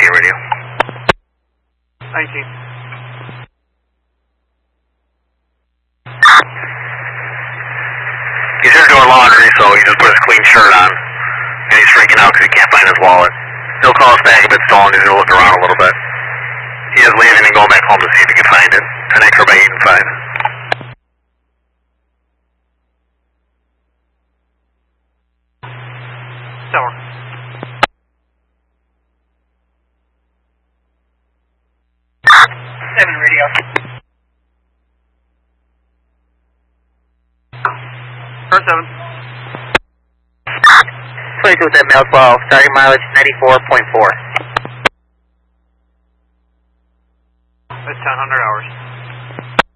radio. 19. He's here doing laundry, so he just put his clean shirt on. And he's freaking out because he can't find his wallet. He'll call us back if it's stolen. He's going to look around a little bit. He is leaving and going back home to see if he can find it. Connect her by 8 and 5. Tower. Seven radio. 7. 22 with that mail 12, starting mileage 94.4.